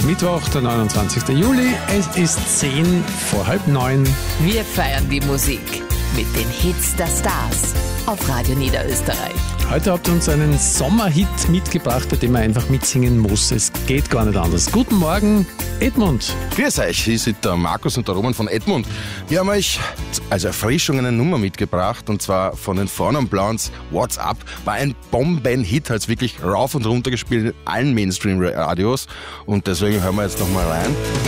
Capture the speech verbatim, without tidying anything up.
Mittwoch, der neunundzwanzigster Juli. Es ist zehn vor halb neun. Wir feiern die Musik mit den Hits der Stars auf Radio Niederösterreich. Heute habt ihr uns einen Sommerhit mitgebracht, bei dem man einfach mitsingen muss. Es geht gar nicht anders. Guten Morgen, Edmund. Grüß euch, hier sind der Markus und der Roman von Edmund. Wir haben euch als Erfrischung eine Nummer mitgebracht, und zwar von den Four Non Blondes. What's Up war ein Bomben-Hit, hat es wirklich rauf und runter gespielt in allen Mainstream-Radios, und deswegen hören wir jetzt nochmal rein.